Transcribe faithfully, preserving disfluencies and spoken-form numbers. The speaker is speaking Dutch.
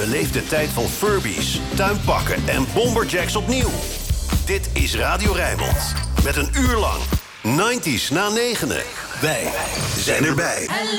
Beleef de tijd van Furbies, tuinpakken en bomberjacks opnieuw. Dit is Radio Rijnmond. Met een uur lang nineties na negenen. Wij zijn erbij.